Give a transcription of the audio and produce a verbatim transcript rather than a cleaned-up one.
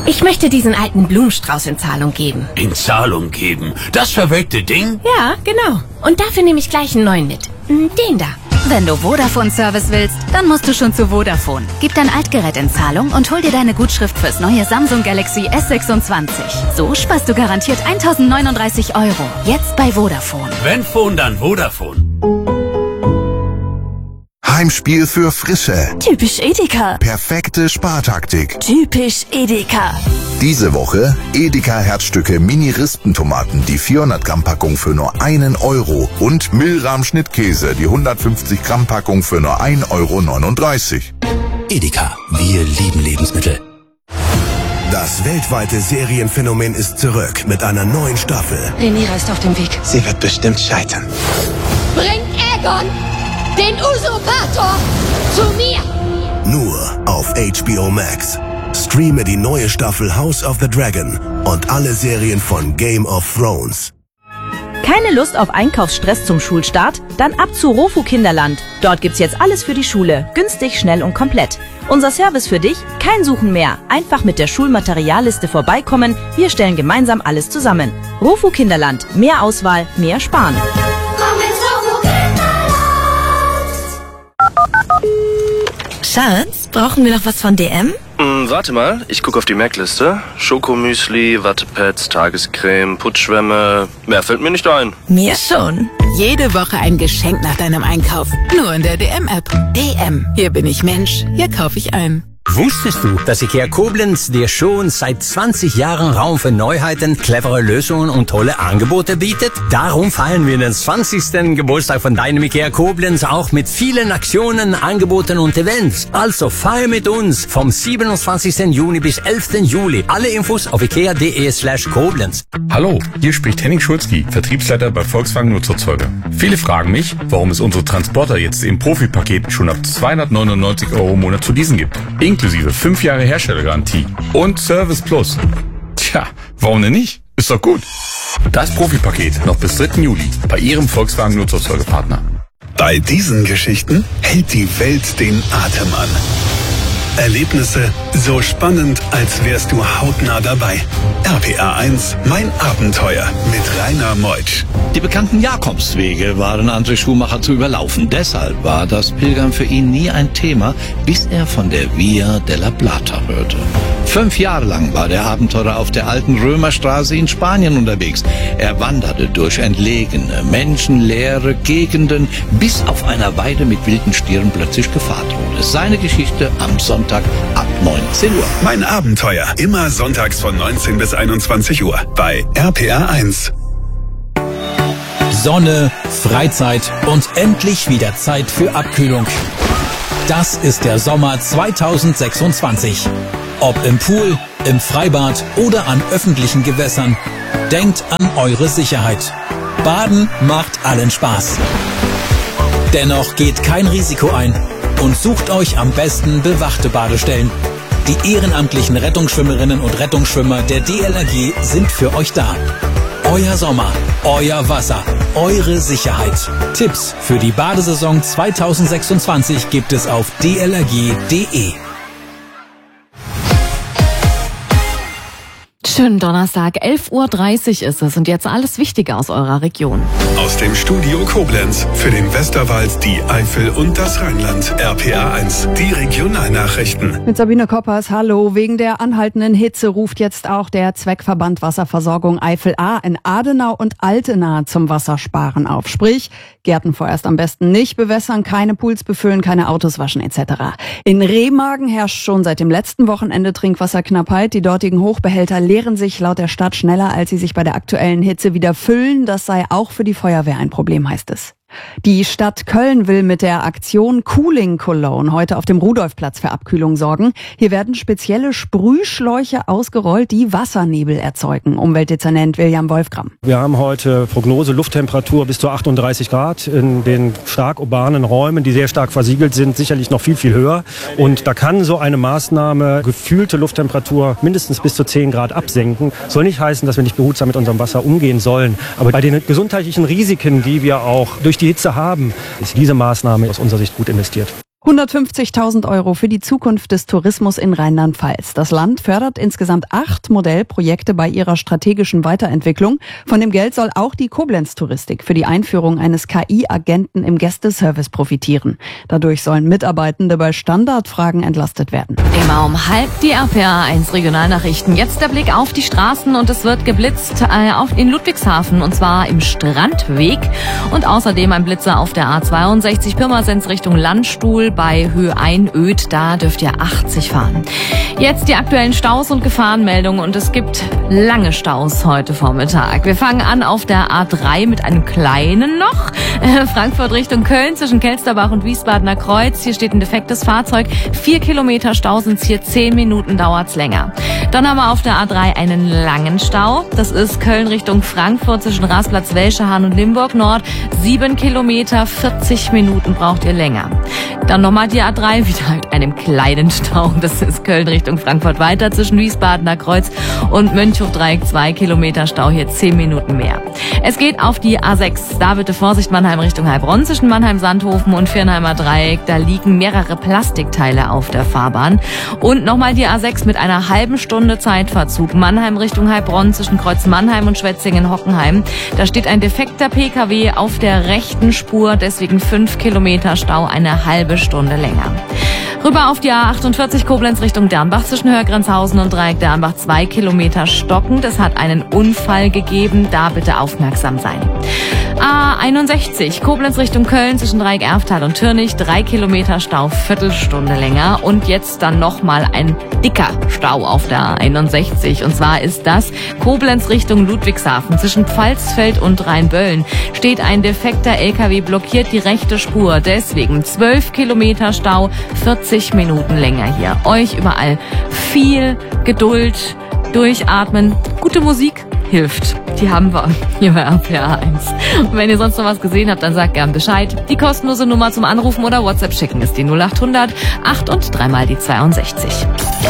Ich möchte diesen alten Blumenstrauß in Zahlung geben. In Zahlung geben? Das verwelkte Ding? Ja, genau. Und dafür nehme ich gleich einen neuen mit. Den da. Wenn du Vodafone-Service willst, dann musst du schon zu Vodafone. Gib dein Altgerät in Zahlung und hol dir deine Gutschrift fürs neue Samsung Galaxy S sechsundzwanzig. So sparst du garantiert eintausendneununddreißig Euro. Jetzt bei Vodafone. Wenn Phone, dann Vodafone. Heimspiel für Frische. Typisch Edeka. Perfekte Spartaktik. Typisch Edeka. Diese Woche Edeka Herzstücke Mini-Rispentomaten, die vierhundert Gramm Packung für nur einen Euro und Milram Schnittkäse, die hundertfünfzig Gramm Packung für nur ein Euro neununddreißig. Edeka, wir lieben Lebensmittel. Das weltweite Serienphänomen ist zurück mit einer neuen Staffel. Rhaenyra ist auf dem Weg. Sie wird bestimmt scheitern. Bringt Aegon, den Usurpator, zu mir! Nur auf H B O Max. Streame die neue Staffel House of the Dragon und alle Serien von Game of Thrones. Keine Lust auf Einkaufsstress zum Schulstart? Dann ab zu Rofu Kinderland. Dort gibt's jetzt alles für die Schule. Günstig, schnell und komplett. Unser Service für dich? Kein Suchen mehr. Einfach mit der Schulmaterialliste vorbeikommen. Wir stellen gemeinsam alles zusammen. Rofu Kinderland. Mehr Auswahl, mehr Sparen. Schatz, brauchen wir noch was von D M? Mm, warte mal, ich gucke auf die Merkliste. Schokomüsli, Wattepads, Tagescreme, Putzschwämme. Mehr fällt mir nicht ein. Mir schon. Jede Woche ein Geschenk nach deinem Einkauf. Nur in der D M-App. D M. Hier bin ich Mensch. Hier kaufe ich ein. Wusstest du, dass IKEA Koblenz dir schon seit zwanzig Jahren Raum für Neuheiten, clevere Lösungen und tolle Angebote bietet? Darum feiern wir den zwanzigsten Geburtstag von deinem IKEA Koblenz auch mit vielen Aktionen, Angeboten und Events. Also feier mit uns vom siebenundzwanzigsten Juni bis elften Juli. Alle Infos auf ikea.de slash Koblenz. Hallo, hier spricht Henning Schulzki, Vertriebsleiter bei Volkswagen Nutzerzeuger. Viele fragen mich, warum es unsere Transporter jetzt im Profipaket schon ab zweihundertneunundneunzig Euro im Monat zu diesen gibt. Inklusive fünf Jahre Herstellergarantie und Service Plus. Tja, warum denn nicht? Ist doch gut. Das Profipaket noch bis dritten Juli bei Ihrem Volkswagen Nutzerzeugerpartner. Bei diesen Geschichten hält die Welt den Atem an. Erlebnisse so spannend, als wärst du hautnah dabei. R P R eins, mein Abenteuer mit Rainer Meutsch. Die bekannten Jakobswege waren André Schumacher zu überlaufen. Deshalb war das Pilgern für ihn nie ein Thema, bis er von der Via della Plata hörte. Fünf Jahre lang war der Abenteurer auf der alten Römerstraße in Spanien unterwegs. Er wanderte durch entlegene, menschenleere Gegenden, bis auf einer Weide mit wilden Stieren plötzlich Gefahr drohte. Seine Geschichte am Sonntag ab neunzehn Uhr. Mein Abenteuer, immer sonntags von neunzehn bis einundzwanzig Uhr bei R P R eins. Sonne, Freizeit und endlich wieder Zeit für Abkühlung. Das ist der Sommer zweitausendsechsundzwanzig. Ob im Pool, im Freibad oder an öffentlichen Gewässern, denkt an eure Sicherheit. Baden macht allen Spaß. Dennoch geht kein Risiko ein und sucht euch am besten bewachte Badestellen. Die ehrenamtlichen Rettungsschwimmerinnen und Rettungsschwimmer der D L R G sind für euch da. Euer Sommer, euer Wasser, eure Sicherheit. Tipps für die Badesaison zweitausendsechsundzwanzig gibt es auf d l r g punkt d e. Schönen Donnerstag, elf Uhr dreißig ist es und jetzt alles Wichtige aus eurer Region. Aus dem Studio Koblenz für den Westerwald, die Eifel und das Rheinland. R P R eins, die Regionalnachrichten. Mit Sabine Koppers, hallo. Wegen der anhaltenden Hitze ruft jetzt auch der Zweckverband Wasserversorgung Eifel A in Adenau und Altena zum Wassersparen auf. Sprich, Gärten vorerst am besten nicht bewässern, keine Pools befüllen, keine Autos waschen et cetera. In Remagen herrscht schon seit dem letzten Wochenende Trinkwasserknappheit. Die dortigen Hochbehälter leeren sich laut der Stadt schneller, als sie sich bei der aktuellen Hitze wieder füllen. Das sei auch für die Feuerwehr ein Problem, heißt es. Die Stadt Köln will mit der Aktion Cooling Cologne heute auf dem Rudolfplatz für Abkühlung sorgen. Hier werden spezielle Sprühschläuche ausgerollt, die Wassernebel erzeugen. Umweltdezernent William Wolfgram. Wir haben heute Prognose Lufttemperatur bis zu achtunddreißig Grad. In den stark urbanen Räumen, die sehr stark versiegelt sind, sicherlich noch viel, viel höher. Und da kann so eine Maßnahme gefühlte Lufttemperatur mindestens bis zu zehn Grad absenken. Soll nicht heißen, dass wir nicht behutsam mit unserem Wasser umgehen sollen. Aber bei den gesundheitlichen Risiken, die wir auch durch die Hitze haben, ist diese Maßnahme aus unserer Sicht gut investiert. hundertfünfzigtausend Euro für die Zukunft des Tourismus in Rheinland-Pfalz. Das Land fördert insgesamt acht Modellprojekte bei ihrer strategischen Weiterentwicklung. Von dem Geld soll auch die Koblenz-Touristik für die Einführung eines K I-Agenten im Gästeservice profitieren. Dadurch sollen Mitarbeitende bei Standardfragen entlastet werden. Immer um halb die R P A eins Regionalnachrichten. Jetzt der Blick auf die Straßen und es wird geblitzt äh, auf, in Ludwigshafen und zwar im Strandweg und außerdem ein Blitzer auf der A zweiundsechzig Pirmasens Richtung Landstuhl bei Höhe Einöd. Da dürft ihr achtzig fahren. Jetzt die aktuellen Staus und Gefahrenmeldungen und es gibt lange Staus heute Vormittag. Wir fangen an auf der A drei mit einem kleinen noch. Äh, Frankfurt Richtung Köln zwischen Kelsterbach und Wiesbadener Kreuz. Hier steht ein defektes Fahrzeug. Vier Kilometer Stau sind's hier, zehn Minuten dauert's länger. Dann haben wir auf der A drei einen langen Stau. Das ist Köln Richtung Frankfurt zwischen Rasplatz, Welschehahn und Limburg Nord. Sieben Kilometer, vierzig Minuten braucht ihr länger. Dann nochmal die A drei, wieder mit einem kleinen Stau. Das ist Köln Richtung Frankfurt weiter zwischen Wiesbadener Kreuz und Mönchhofdreieck. Zwei Kilometer Stau, hier zehn Minuten mehr. Es geht auf die A sechs. Da bitte Vorsicht, Mannheim Richtung Heilbronn zwischen Mannheim-Sandhofen und Viernheimer Dreieck. Da liegen mehrere Plastikteile auf der Fahrbahn. Und nochmal die A sechs mit einer halben Stunde Zeitverzug. Mannheim Richtung Heilbronn zwischen Kreuz Mannheim und Schwetzingen-Hockenheim. Da steht ein defekter P K W auf der rechten Spur. Deswegen fünf Kilometer Stau, eine halbe Stunde länger. Rüber auf die A achtundvierzig Koblenz Richtung Dernbach zwischen Hörgrenzhausen und Dreieck Dernbach. Zwei Kilometer stockend. Es hat einen Unfall gegeben. Da bitte aufmerksam sein. A einundsechzig Koblenz Richtung Köln zwischen Dreieck Erftal und Türnich. Drei Kilometer Stau, Viertelstunde länger. Und jetzt dann nochmal ein dicker Stau auf der A einundsechzig. Und zwar ist das Koblenz Richtung Ludwigshafen. Zwischen Pfalzfeld und Rheinböllen steht ein defekter L K W, blockiert die rechte Spur. Deswegen zwölf Kilometer Stau, vierzig Minuten länger hier. Euch überall viel Geduld, durchatmen, gute Musik hilft. Die haben wir hier bei R P A eins. Und wenn ihr sonst noch was gesehen habt, dann sagt gern Bescheid. Die kostenlose Nummer zum Anrufen oder WhatsApp schicken ist die null acht hundert acht und dreimal die zweiundsechzig.